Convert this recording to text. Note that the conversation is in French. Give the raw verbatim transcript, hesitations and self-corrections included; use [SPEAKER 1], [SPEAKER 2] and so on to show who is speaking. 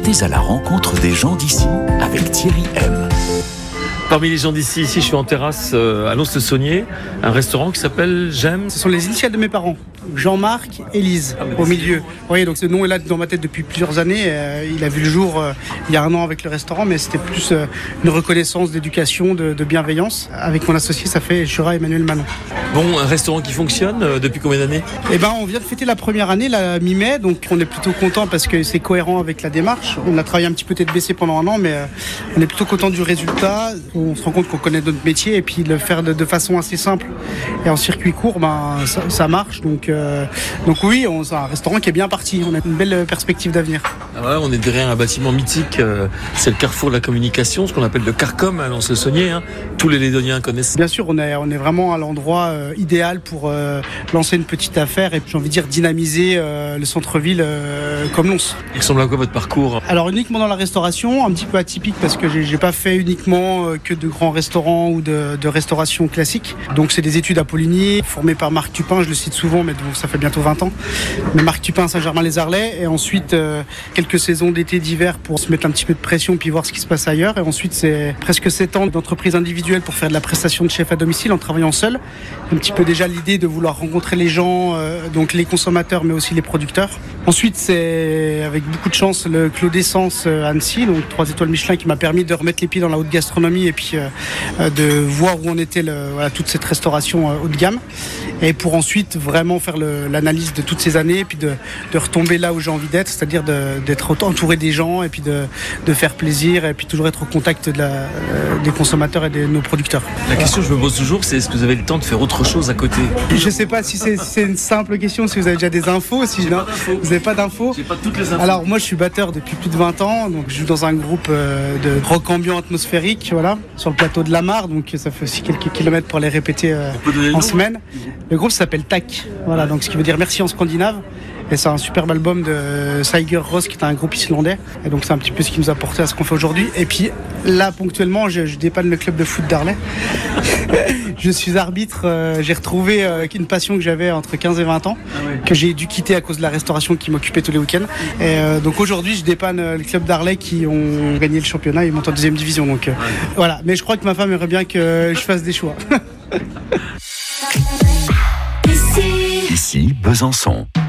[SPEAKER 1] Partez à la rencontre des gens d'ici avec Thierry M.
[SPEAKER 2] Parmi les gens d'ici, ici je suis en terrasse euh, à Lons-le-Saunier, un restaurant qui s'appelle J'aime.
[SPEAKER 3] Ce sont les initiales de mes parents, Jean-Marc et Lise, ah, au milieu. Vous voyez, donc ce nom est là dans ma tête depuis plusieurs années. Euh, il a vu le jour euh, il y a un an avec le restaurant, mais c'était plus euh, une reconnaissance d'éducation, de, de bienveillance. Avec mon associé, ça fait Jura Emmanuel Manon.
[SPEAKER 2] Bon, un restaurant qui fonctionne euh, depuis combien d'années ?
[SPEAKER 3] Eh ben, on vient de fêter la première année, la mi-mai, donc on est plutôt content parce que c'est cohérent avec la démarche. On a travaillé un petit peu tête baissée pendant un an, mais euh, on est plutôt content du résultat. On se rend compte qu'on connaît notre métier et puis le faire de, de façon assez simple et en circuit court, ben, ça, ça marche. Donc, euh, donc oui, on, c'est un restaurant qui est bien parti. On a une belle perspective d'avenir.
[SPEAKER 2] Ah ouais, on est derrière un bâtiment mythique. Euh, c'est le carrefour de la communication, ce qu'on appelle le Carcom, hein, Lons-le-Saunier. Hein. Tous les Lédoniens connaissent.
[SPEAKER 3] Bien sûr, on est, on est vraiment à l'endroit euh, idéal pour euh, lancer une petite affaire et j'ai envie de dire dynamiser euh, le centre-ville euh, comme Lons.
[SPEAKER 2] Il ressemble à quoi votre parcours ?
[SPEAKER 3] Alors uniquement dans la restauration, un petit peu atypique parce que j'ai, j'ai pas fait uniquement euh, que de grands restaurants ou de, de restauration classique. Donc c'est des études à Poligny, formées par Marc Tupin, je le cite souvent, mais donc ça fait bientôt vingt ans. Mais Marc Tupin, Saint-Germain-les-Arlais, et ensuite euh, quelques saisons d'été, d'hiver pour se mettre un petit peu de pression puis voir ce qui se passe ailleurs. Et ensuite c'est presque sept ans d'entreprise individuelle pour faire de la prestation de chef à domicile en travaillant seul. Un petit peu déjà l'idée de vouloir rencontrer les gens, euh, donc les consommateurs mais aussi les producteurs. Ensuite c'est avec beaucoup de chance le Clos d'Essence à Annecy, donc trois étoiles Michelin, qui m'a permis de remettre les pieds dans la haute gastronomie et puis euh, de voir où en était le, voilà, toute cette restauration euh, haut de gamme. Et pour ensuite vraiment faire le, l'analyse de toutes ces années et puis de, de retomber là où j'ai envie d'être, c'est-à-dire de, d'être entouré des gens et puis de, de faire plaisir et puis toujours être au contact de la, euh, des consommateurs et de nos producteurs.
[SPEAKER 2] La question que je me pose toujours, c'est est-ce que vous avez le temps de faire autre chose à côté ?
[SPEAKER 3] Je ne sais pas si c'est, si c'est une simple question, si vous avez déjà des infos, si non, vous n'avez pas d'infos.
[SPEAKER 2] J'ai pas toutes les infos.
[SPEAKER 3] Alors moi je suis batteur depuis plus de vingt ans, donc je joue dans un groupe euh, de rock ambiant atmosphérique, voilà, sur le plateau de la Mare, donc ça fait aussi quelques kilomètres pour les répéter euh, en semaine. Le groupe s'appelle T A C, voilà, donc ce qui veut dire merci en scandinave. Et c'est un superbe album de Sigur Rós, qui est un groupe islandais. Et donc c'est un petit peu ce qui nous a porté à ce qu'on fait aujourd'hui. Et puis là, ponctuellement, je, je dépanne le club de foot d'Arlay. Je suis arbitre. Euh, j'ai retrouvé euh, une passion que j'avais entre quinze et vingt ans, ah ouais. que j'ai dû quitter à cause de la restauration qui m'occupait tous les week-ends. Et euh, donc aujourd'hui, je dépanne euh, le club d'Arlay qui ont gagné le championnat. Ils montent en deuxième division. Donc euh, ouais. Voilà. Mais je crois que ma femme aimerait bien que je fasse des choix.
[SPEAKER 1] Ici, Besançon.